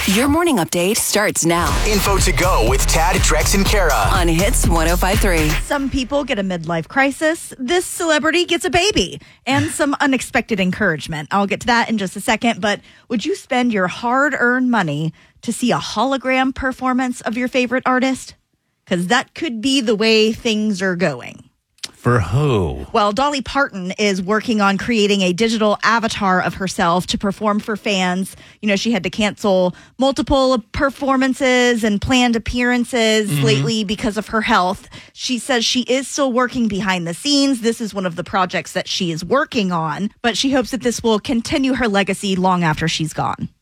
Your morning update starts now. Info to go with Tad, Drex, and Kara On Hits 105.3. Some people get a midlife crisis. This celebrity gets a baby and some unexpected encouragement. I'll get to that in just a second. But would you spend your hard-earned money to see a hologram performance of your favorite artist? Because that could be the way things are going. For who? Well, Dolly Parton is working on creating a digital avatar of herself to perform for fans. You know, she had to cancel multiple performances and planned appearances lately because of her health. She says she is still working behind the scenes. This is one of the projects that she is working on, but she hopes that this will continue her legacy long after she's gone.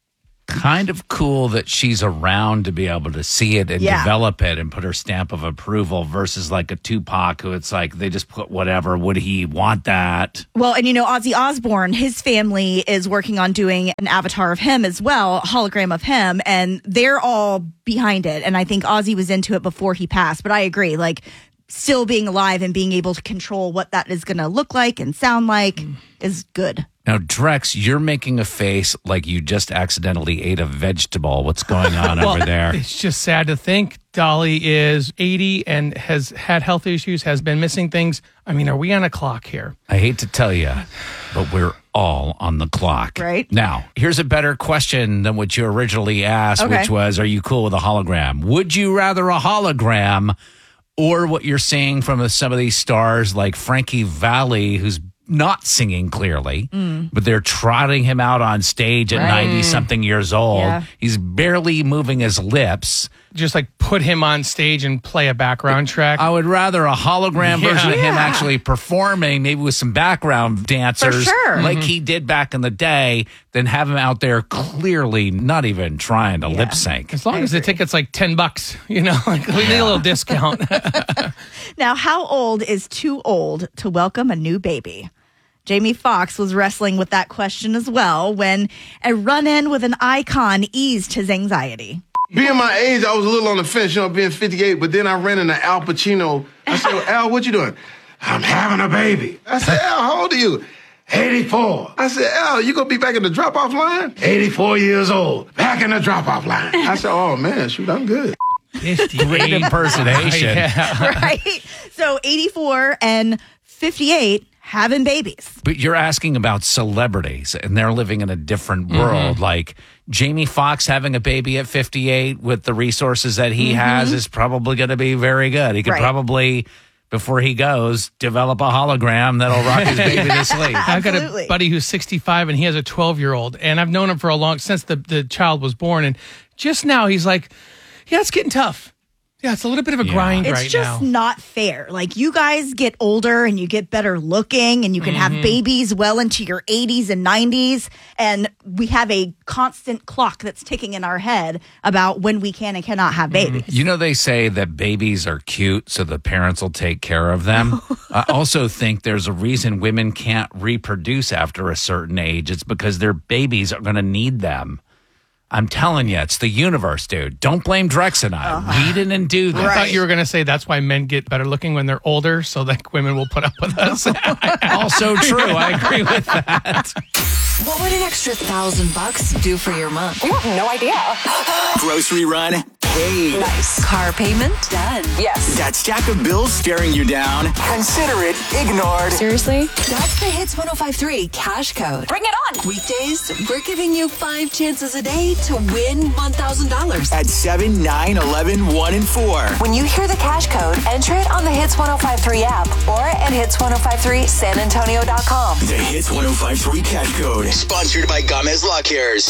Kind of cool that she's around to be able to see it and develop it and put her stamp of approval versus like a Tupac who it's like they just put whatever. Would he want that? Well, and you know, Ozzy Osbourne, his family is working on doing an avatar of him as well, a hologram of him, and they're all behind it. And I think Ozzy was into it before he passed. But I agree, like still being alive and being able to control what that is going to look like and sound like is good. Now, Drex, you're making a face like you just accidentally ate a vegetable. What's going on over there? It's just sad to think Dolly is 80 and has had health issues, has been missing things. I mean, are we on a clock here? I hate to tell you, but we're all on the clock. Right. Now, here's a better question than what you originally asked, which was, are you cool with a hologram? Would you rather a hologram or what you're seeing from some of these stars like Frankie Valli, who's not singing clearly, but they're trotting him out on stage at 90-something years old. Yeah. He's barely moving his lips. Just like put him on stage and play a background track. I would rather a hologram version of him actually performing, maybe with some background dancers, For sure. like he did back in the day, than have him out there clearly not even trying to lip sync. As long as the ticket's like $10, you know, like we need a little discount. Now, how old is too old to welcome a new baby? Jamie Foxx was wrestling with that question as well when a run-in with an icon eased his anxiety. Being my age, I was a little on the fence, being 58, but then I ran into Al Pacino. I said, Al, what you doing? I'm having a baby. I said, Al, how old are you? 84. I said, Al, you gonna be back in the drop-off line? 84 years old, back in the drop-off line. I said, oh, man, shoot, I'm good. Great impersonation. Right? So 84 and 58 having babies. But you're asking about celebrities, and they're living in a different world. Like Jamie Foxx having a baby at 58 with the resources that he has is probably going to be very good. He could probably, before he goes, develop a hologram that'll rock his baby to sleep. I've got a buddy who's 65 and he has a 12-year-old, and I've known him for a long since the child was born, and just now he's like, yeah, it's getting tough. Yeah, it's a little bit of a grind right now. It's just not fair. Like, you guys get older and you get better looking and you can have babies well into your 80s and 90s. And we have a constant clock that's ticking in our head about when we can and cannot have babies. You know, they say that babies are cute, so the parents will take care of them. I also think there's a reason women can't reproduce after a certain age. It's because their babies are going to need them. I'm telling you, it's the universe, dude. Don't blame Drex and I. We didn't do that. I thought you were going to say that's why men get better looking when they're older, so that women will put up with us. Also true. I agree with that. What would an extra $1,000 do for your month? No idea. Grocery run paid. Nice. Car payment? Done. Yes. That stack of bills staring you down. Consider it ignored. Seriously? That's the Hits 105.3 Cash Code. Bring it on. Weekdays, we're giving you 5 chances a day to win $1,000. At 7, 9, 11, 1, and 4. When you hear the cash code, enter it on the Hits 105.3 app or at hits1053sanantonio.com. The Hits 105.3 Cash Code. Sponsored by Gomez Law Cares.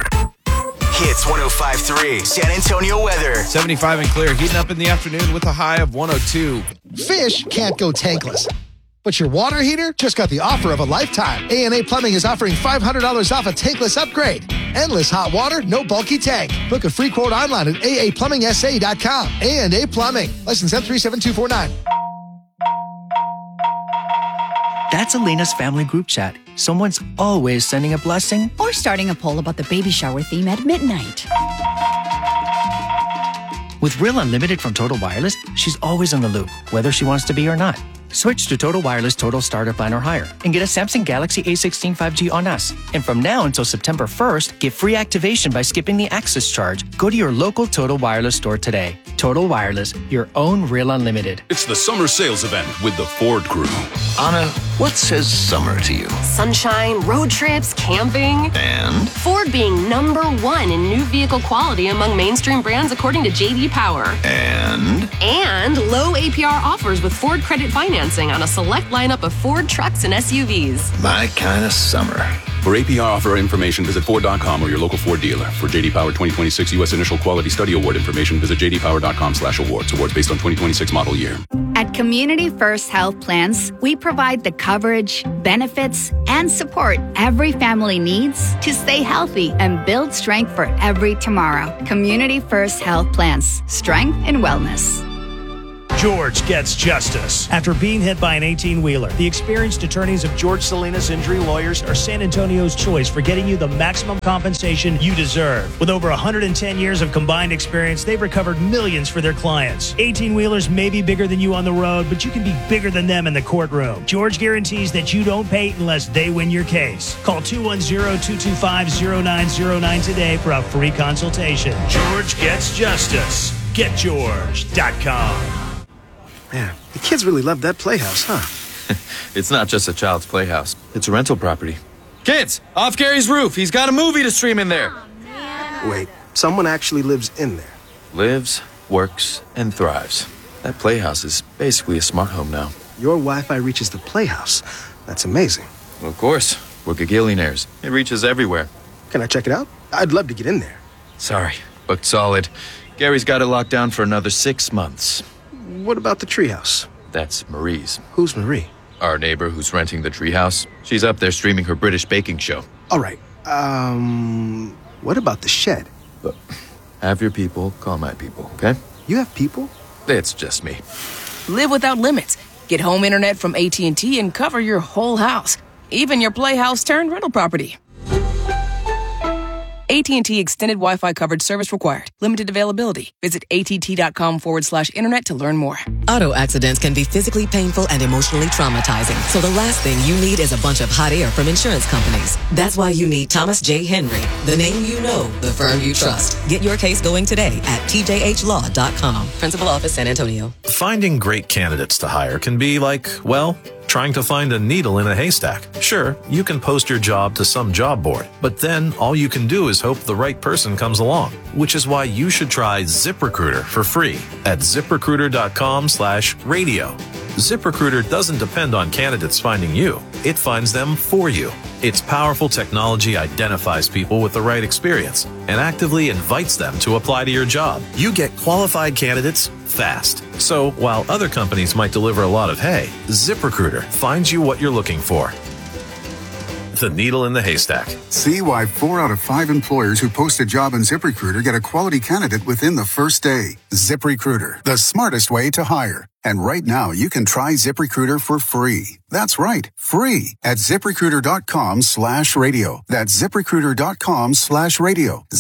Hits 105.3 San Antonio weather. 75 and clear, heating up in the afternoon with a high of 102. Fish can't go tankless. But your water heater just got the offer of a lifetime. A&A Plumbing is offering $500 off a tankless upgrade. Endless hot water, no bulky tank. Book a free quote online at aaplumbingsa.com. A&A Plumbing. License M37249. That's Elena's family group chat. Someone's always sending a blessing or starting a poll about the baby shower theme at midnight. With Real Unlimited from Total Wireless, she's always in the loop, whether she wants to be or not. Switch to Total Wireless Total Starter Plan or higher and get a Samsung Galaxy A16 5G on us. And from now until September 1st, get free activation by skipping the access charge. Go to your local Total Wireless store today. Total Wireless, your own Real Unlimited. It's the summer sales event with the Ford Crew. Anna, what says summer to you? Sunshine, road trips, camping. And? Ford being #1 in new vehicle quality among mainstream brands according to J.D. Power. And low APR offers with Ford Credit Financing on a select lineup of Ford trucks and SUVs. My kind of summer. For APR offer information, visit Ford.com or your local Ford dealer. For J.D. Power 2026 U.S. Initial Quality Study Award information, visit jdpower.com/awards. Awards based on 2026 model year. At Community First Health Plans, we provide the coverage, benefits, and support every family needs to stay healthy and build strength for every tomorrow. Community First Health Plans. Strength and wellness. George Gets Justice. After being hit by an 18-wheeler, the experienced attorneys of George Salinas Injury Lawyers are San Antonio's choice for getting you the maximum compensation you deserve. With over 110 years of combined experience, they've recovered millions for their clients. 18-wheelers may be bigger than you on the road, but you can be bigger than them in the courtroom. George guarantees that you don't pay unless they win your case. Call 210-225-0909 today for a free consultation. George Gets Justice. GetGeorge.com. Man, the kids really love that playhouse, huh? It's not just a child's playhouse. It's a rental property. Kids, off Gary's roof. He's got a movie to stream in there. Wait, someone actually lives in there? Lives, works, and thrives. That playhouse is basically a smart home now. Your Wi-Fi reaches the playhouse. That's amazing. Of course. We're gagillionaires. It reaches everywhere. Can I check it out? I'd love to get in there. Sorry, booked solid. Gary's got it locked down for another 6 months. What about the treehouse? That's Marie's. Who's Marie? Our neighbor who's renting the treehouse. She's up there streaming her British baking show. All right. What about the shed? But have your people call my people, okay? You have people? It's just me. Live without limits. Get home internet from AT&T and cover your whole house. Even your playhouse turned rental property. AT&T Extended Wi-Fi coverage service required. Limited availability. Visit att.com/internet to learn more. Auto accidents can be physically painful and emotionally traumatizing. So the last thing you need is a bunch of hot air from insurance companies. That's why you need Thomas J. Henry, the name you know, the firm you trust. Get your case going today at tjhlaw.com. Principal Office, San Antonio. Finding great candidates to hire can be like, well, trying to find a needle in a haystack. Sure, you can post your job to some job board, but then all you can do is hope the right person comes along, which is why you should try ZipRecruiter for free at ZipRecruiter.com/radio. ZipRecruiter doesn't depend on candidates finding you. It finds them for you. Its powerful technology identifies people with the right experience and actively invites them to apply to your job. You get qualified candidates fast. So while other companies might deliver a lot of hay, ZipRecruiter finds you what you're looking for. The needle in the haystack. See why 4 out of 5 employers who post a job on ZipRecruiter get a quality candidate within the first day. ZipRecruiter, the smartest way to hire. And right now, you can try ZipRecruiter for free. That's right, free at ZipRecruiter.com/radio. That's ZipRecruiter.com/radio.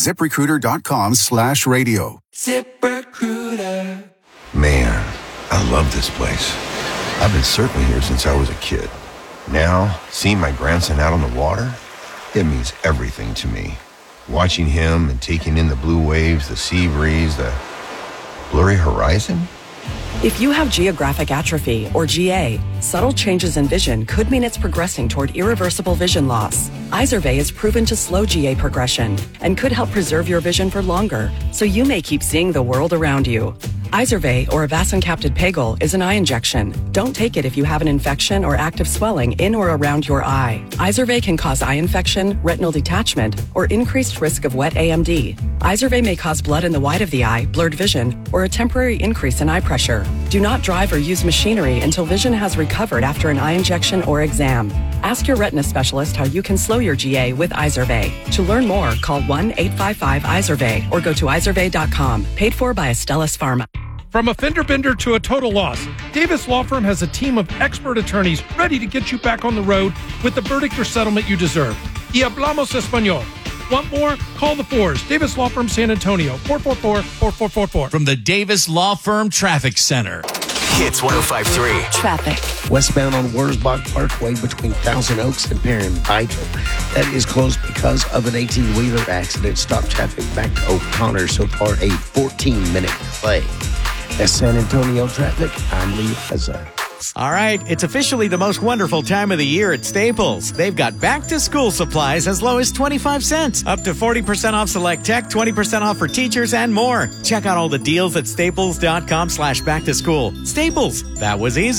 ZipRecruiter.com/radio. ZipRecruiter. Man, I love this place. I've been surfing here since I was a kid. Now, seeing my grandson out on the water, it means everything to me. Watching him and taking in the blue waves, the sea breeze, the blurry horizon. If you have geographic atrophy, or GA, subtle changes in vision could mean it's progressing toward irreversible vision loss. Izervay is proven to slow GA progression and could help preserve your vision for longer, so you may keep seeing the world around you. Izervay, or avacincaptad pegol, is an eye injection. Don't take it if you have an infection or active swelling in or around your eye. Izervay can cause eye infection, retinal detachment, or increased risk of wet AMD. Izervay may cause blood in the white of the eye, blurred vision, or a temporary increase in eye pressure. Do not drive or use machinery until vision has recovered after an eye injection or exam. Ask your retina specialist how you can slow your GA with Izervay. To learn more, call 1-855-IZERVAY or go to izervay.com. Paid for by Astellas Pharma. From a fender bender to a total loss, Davis Law Firm has a team of expert attorneys ready to get you back on the road with the verdict or settlement you deserve. Y hablamos español. Want more? Call the Fours. Davis Law Firm San Antonio, 444-4444. From the Davis Law Firm Traffic Center. Hits 105.3. Traffic. Westbound on Wurzbach Parkway between Thousand Oaks and Perry and Pike. That is closed because of an 18-wheeler accident. Stop traffic back to O'Connor. So far, a 14-minute delay. That's San Antonio traffic. I'm Lee Pezza. All right, it's officially the most wonderful time of the year at Staples. They've got back-to-school supplies as low as 25 cents, up to 40% off select tech, 20% off for teachers, and more. Check out all the deals at staples.com/back-to-school. Staples, that was easy.